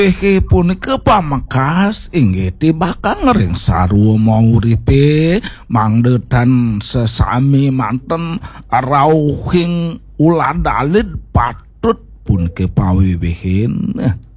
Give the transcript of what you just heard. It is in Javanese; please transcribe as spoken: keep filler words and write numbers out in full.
Iki punika pamengkas inggih tibakang ring sarwa uripe mangdedan sesami manten rauhing uladalid patut punike pawiwihin.